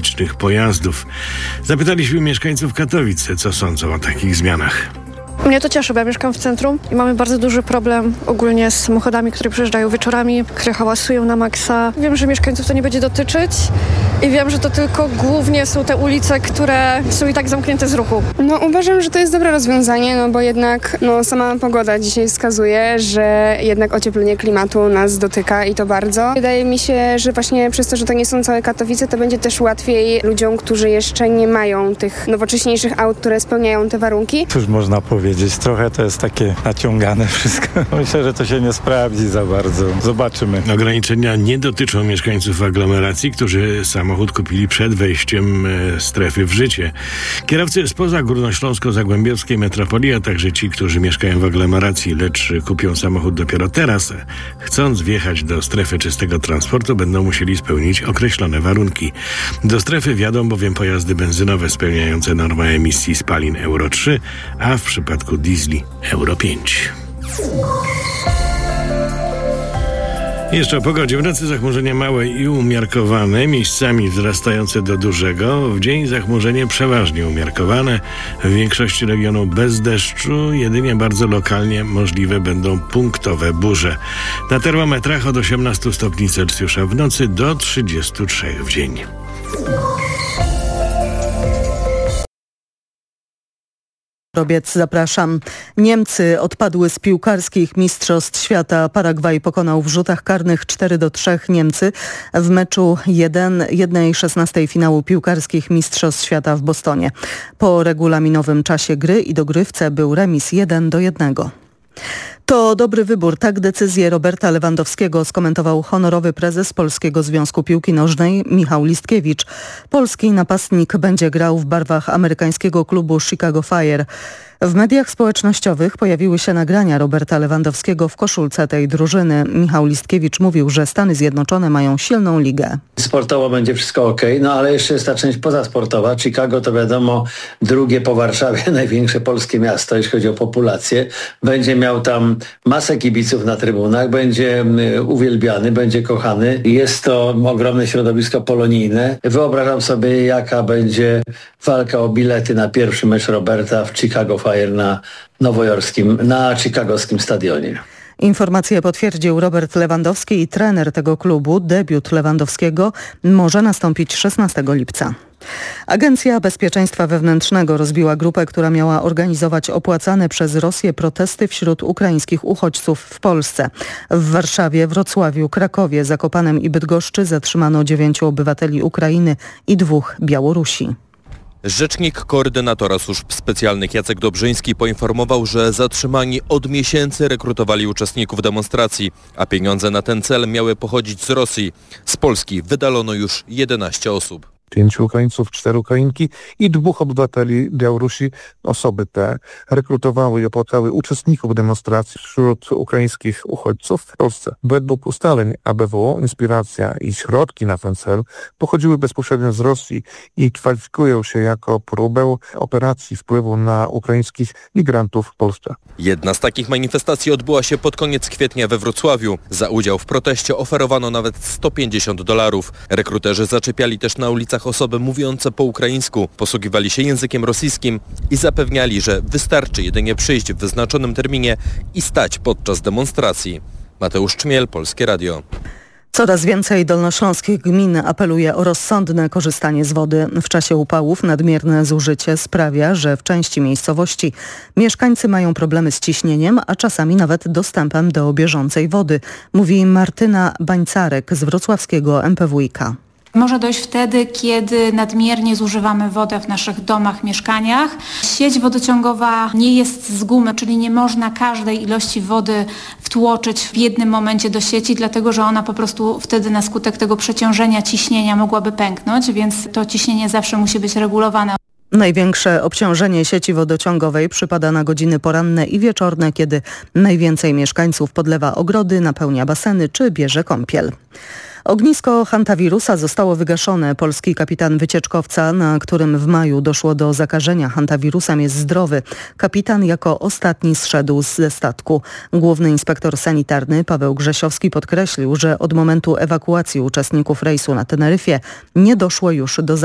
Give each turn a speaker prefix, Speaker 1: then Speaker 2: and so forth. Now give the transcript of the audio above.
Speaker 1: elektrycznych pojazdów. Zapytaliśmy mieszkańców Katowic, co sądzą o takich zmianach.
Speaker 2: Mnie to cieszy, bo ja mieszkam w centrum i mamy bardzo duży problem ogólnie z samochodami, które przyjeżdżają wieczorami, które hałasują na maksa. Wiem, że mieszkańców to nie będzie dotyczyć i wiem, że to tylko głównie są te ulice, które są i tak zamknięte z ruchu.
Speaker 3: Uważam, że to jest dobre rozwiązanie, bo jednak sama pogoda dzisiaj wskazuje, że jednak ocieplenie klimatu nas dotyka i to bardzo. Wydaje mi się, że właśnie przez to, że to nie są całe Katowice, to będzie też łatwiej ludziom, którzy jeszcze nie mają tych nowocześniejszych aut, które spełniają te warunki.
Speaker 4: Cóż można powiedzieć? Trochę to jest takie naciągane wszystko. Myślę, że to się nie sprawdzi za bardzo. Zobaczymy.
Speaker 1: Ograniczenia nie dotyczą mieszkańców aglomeracji, którzy samochód kupili przed wejściem strefy w życie. Kierowcy spoza górnośląsko-zagłębiowskiej metropolii, a także ci, którzy mieszkają w aglomeracji, lecz kupią samochód dopiero teraz, chcąc wjechać do strefy czystego transportu, będą musieli spełnić określone warunki. Do strefy wjadą bowiem pojazdy benzynowe spełniające normę emisji spalin Euro 3, a w przypadku diesli Euro 5. Jeszcze o pogodzie. W nocy zachmurzenie małe i umiarkowane, miejscami wzrastające do dużego. W dzień zachmurzenie przeważnie umiarkowane. W większości regionów bez deszczu, jedynie bardzo lokalnie możliwe będą punktowe burze. Na termometrach od 18 stopni Celsjusza w nocy do 33 w dzień.
Speaker 5: Zapraszam. Niemcy odpadły z piłkarskich mistrzostw świata. Paragwaj pokonał w rzutach karnych 4-3 Niemcy w meczu 1/16 finału piłkarskich mistrzostw świata w Bostonie. Po regulaminowym czasie gry i dogrywce był remis 1-1. To dobry wybór. Tak decyzję Roberta Lewandowskiego skomentował honorowy prezes Polskiego Związku Piłki Nożnej Michał Listkiewicz. Polski napastnik będzie grał w barwach amerykańskiego klubu Chicago Fire. W mediach społecznościowych pojawiły się nagrania Roberta Lewandowskiego w koszulce tej drużyny. Michał Listkiewicz mówił, że Stany Zjednoczone mają silną ligę.
Speaker 6: Sportowo będzie wszystko okej, ale jeszcze jest ta część pozasportowa. Chicago to wiadomo drugie po Warszawie największe polskie miasto, jeśli chodzi o populację. Będzie miał tam masę kibiców na trybunach, będzie uwielbiany, będzie kochany. Jest to ogromne środowisko polonijne. Wyobrażam sobie, jaka będzie walka o bilety na pierwszy mecz Roberta w Chicago Fire na chicagowskim stadionie.
Speaker 5: Informację potwierdził Robert Lewandowski i trener tego klubu. Debiut Lewandowskiego może nastąpić 16 lipca. Agencja Bezpieczeństwa Wewnętrznego rozbiła grupę, która miała organizować opłacane przez Rosję protesty wśród ukraińskich uchodźców w Polsce. W Warszawie, Wrocławiu, Krakowie, Zakopanem i Bydgoszczy zatrzymano 9 obywateli Ukrainy i 2 Białorusi.
Speaker 7: Rzecznik koordynatora służb specjalnych Jacek Dobrzyński poinformował, że zatrzymani od miesięcy rekrutowali uczestników demonstracji, a pieniądze na ten cel miały pochodzić z Rosji. Z Polski wydalono już 11 osób.
Speaker 8: 5 Ukraińców, 4 Ukrainki i 2 obywateli Białorusi. Osoby te rekrutowały i opłacały uczestników demonstracji wśród ukraińskich uchodźców w Polsce. Według ustaleń ABW inspiracja i środki na ten cel pochodziły bezpośrednio z Rosji i kwalifikują się jako próbę operacji wpływu na ukraińskich migrantów w Polsce.
Speaker 7: Jedna z takich manifestacji odbyła się pod koniec kwietnia we Wrocławiu. Za udział w proteście oferowano nawet $150. Rekruterzy zaczepiali też na ulicach osoby mówiące po ukraińsku, posługiwali się językiem rosyjskim i zapewniali, że wystarczy jedynie przyjść w wyznaczonym terminie i stać podczas demonstracji. Mateusz Czmiel, Polskie Radio.
Speaker 5: Coraz więcej dolnośląskich gmin apeluje o rozsądne korzystanie z wody. W czasie upałów nadmierne zużycie sprawia, że w części miejscowości mieszkańcy mają problemy z ciśnieniem, a czasami nawet dostępem do bieżącej wody, mówi Martyna Bańcarek z wrocławskiego MPWiK.
Speaker 9: Może dojść wtedy, kiedy nadmiernie zużywamy wodę w naszych domach, mieszkaniach. Sieć wodociągowa nie jest z gumy, czyli nie można każdej ilości wody wtłoczyć w jednym momencie do sieci, dlatego że ona po prostu wtedy na skutek tego przeciążenia ciśnienia mogłaby pęknąć, więc to ciśnienie zawsze musi być regulowane.
Speaker 5: Największe obciążenie sieci wodociągowej przypada na godziny poranne i wieczorne, kiedy najwięcej mieszkańców podlewa ogrody, napełnia baseny czy bierze kąpiel. Ognisko hantawirusa zostało wygaszone. Polski kapitan wycieczkowca, na którym w maju doszło do zakażenia hantawirusem, jest zdrowy. Kapitan jako ostatni zszedł ze statku. Główny inspektor sanitarny Paweł Grzesiowski podkreślił, że od momentu ewakuacji uczestników rejsu na Teneryfie nie doszło już do